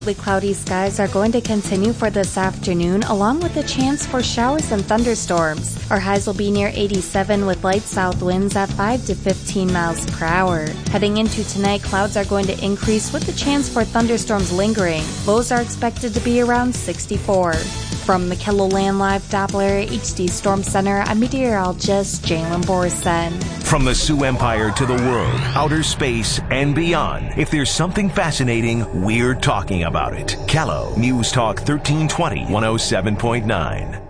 The cloudy skies are going to continue for this afternoon, along with a chance for showers and thunderstorms. Our highs will be near 87 with light south winds at 5 to 15 miles per hour. Heading into tonight, clouds are going to increase with the chance for thunderstorms lingering. Lows are expected to be around 64. From McKellar Live Doppler HD Storm Center, I'm meteorologist Jalen Borson. From the Sioux Empire to the world, outer space, and beyond, if there's something fascinating, we're talking about it. Kello News Talk 1320, 107.9.